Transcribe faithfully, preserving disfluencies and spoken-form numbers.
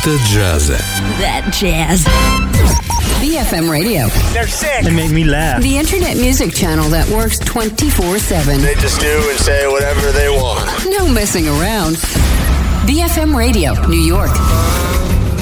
Минута джаза. That jazz. B F M Radio. They're sick. They make me laugh. The internet music channel that works twenty-four seven. They just do and say whatever they want. No messing around. B F M Radio, New York.